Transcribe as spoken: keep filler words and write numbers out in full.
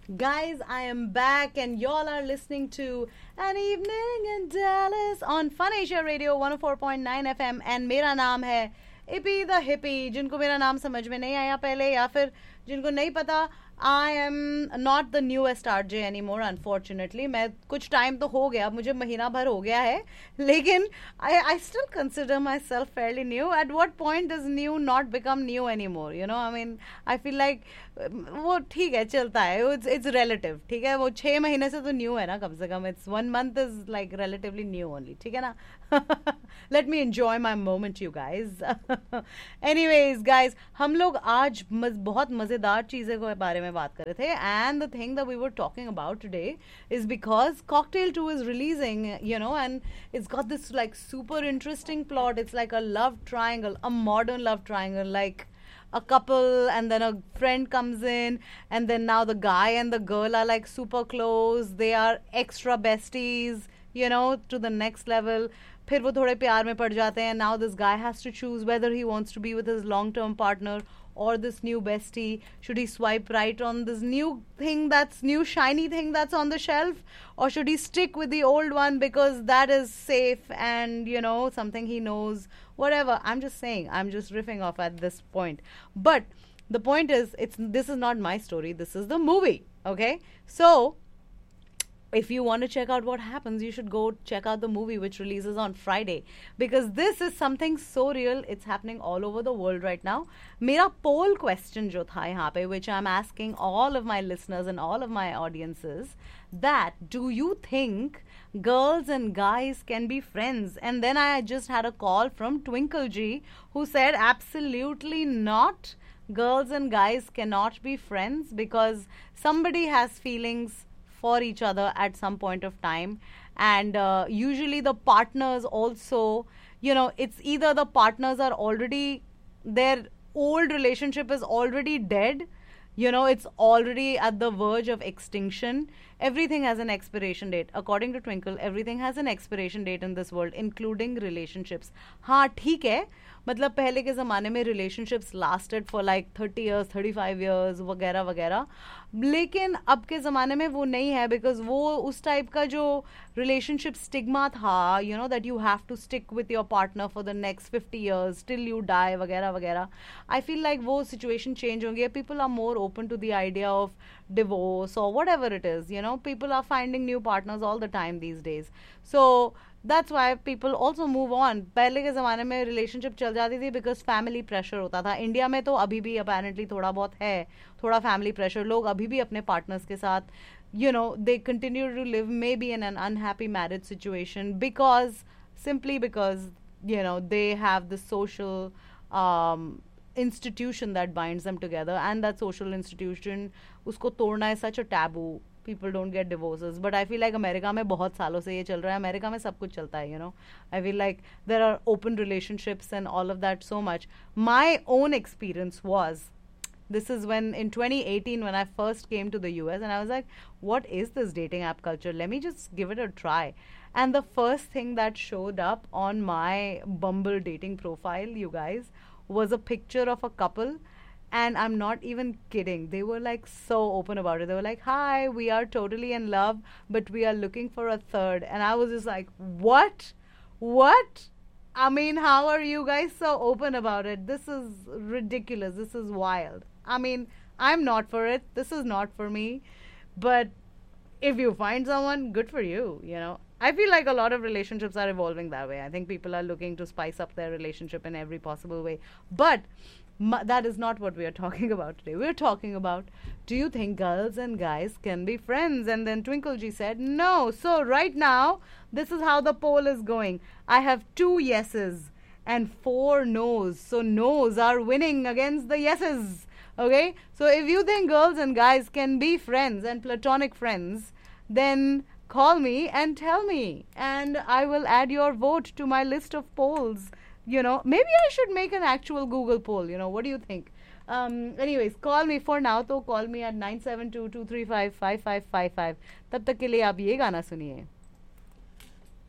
Guys, I am back and y'all are listening to An Evening in Dallas on Fun Asia Radio one oh four point nine F M and मेरा नाम है EP the hippie. जिनको मेरा नाम समझ में नहीं आया पहले या फिर जिनको नहीं पता, I am not the newest R J any more unfortunately. मैं कुछ टाइम तो हो गया, मुझे महीना भर हो गया है, लेकिन आई I still consider my self fairly new. At what point does new not become new any more, you know? I mean I feel like वो ठीक है, चलता है, इट्स इट्स रिलेटिव. ठीक है, वो छः महीने से तो न्यू है ना, कम से come it's one month is like relatively new only. ठीक है ना? Let me enjoy my moment you guys. Anyways guys, हम लोग आज मज, बहुत मज़ेदार चीज़ें के बारे में बात कर रहे थे. And the thing that we were talking about today is because cocktail two is releasing, you know, and it's got this like super interesting plot. It's like a love triangle, a modern love triangle, like a couple and then a friend comes in and then now the guy and the girl are like super close. They are extra besties, you know, to the next level. फिर वो थोड़े प्यार में पड़ जाते हैं. Now this guy has to choose whether he wants to be with his long-term partner or this new bestie. Should he swipe right on this new thing, that's new shiny thing that's on the shelf, or should he stick with the old one because that is safe and, you know, something he knows, whatever. I'm just saying, I'm just riffing off at this point. But the point is, it's this is not my story, this is the movie. Okay, so if you want to check out what happens, you should go check out the movie, which releases on Friday, because this is something so real. It's happening all over the world right now. Mera poll question jo tha yahan pe, which I'm asking all of my listeners and all of my audiences, that do you think girls and guys can be friends? And then I just had a call from Twinkle G, who said absolutely not. Girls and guys cannot be friends because somebody has feelings for each other at some point of time, and uh, usually the partners also, you know, it's either the partners are already, their old relationship is already dead, you know, it's already at the verge of extinction. Everything has an expiration date. According to Twinkle, everything has an expiration date in this world, including relationships. हाँ ठीक है, मतलब पहले के ज़माने में relationships lasted for like thirty years, thirty-five years वगैरह वगैरह, लेकिन अब के ज़माने में वो नहीं है, because वो उस टाइप का जो relationship stigma था, you know, that you have to stick with your partner for the next fifty years till you die वगैरह वगैरह. I feel like वो situation change होंगे. People are more open to the idea of divorce or whatever it is, you know. People are finding new partners all the time these days. So that's why people also move on. पहले के ज़माने में relationship चल जाती थी because family pressure होता था. India में तो अभी भी apparently थोड़ा बहुत है, थोड़ा family pressure. लोग अभी भी अपने partners के साथ, you know, they continue to live maybe in an unhappy marriage situation because, simply because, you know, they have the social um, institution that binds them together, and that social institution, उसको तोड़ना है such a taboo. People don't get divorces. But I feel like America में बहुत सालों से ये चल रहा है. अमेरिका में सब कुछ चलता है, you know. I feel like there are open relationships and all of that so much. My own experience was, this is when in twenty eighteen when I first came to the U S, and I was like, what is this dating app culture? Let me just give it a try. And the first thing that showed up on my Bumble dating profile, you guys, was a picture of a couple. And I'm not even kidding. They were like so open about it. They were like, hi, we are totally in love, but we are looking for a third. And I was just like, what? What? I mean, how are you guys so open about it? This is ridiculous. This is wild. I mean, I'm not for it. This is not for me. But if you find someone, good for you, you know. I feel like a lot of relationships are evolving that way. I think people are looking to spice up their relationship in every possible way. But Ma- that is not what we are talking about today. We're talking about, do you think girls and guys can be friends? And then Twinkle G said, no. So right now, this is how the poll is going. I have two yeses and four no's. So no's are winning against the yeses. Okay? So if you think girls and guys can be friends and platonic friends, then call me and tell me. And I will add your vote to my list of polls. You know, maybe I should make an actual Google poll. You know, what do you think? Um, anyways, call me for now. तो call me at nine seven two two three five five five five five. तब तक के लिए आप ये गाना सुनिए.